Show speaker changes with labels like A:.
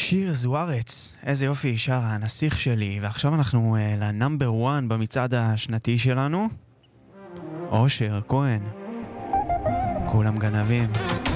A: שיר זוארץ, איזה יופי, שר הנסיך שלי. ועכשיו אנחנו לנאמבר 1 במצעד השנתי שלנו. אושר כהן, כולם גנבים.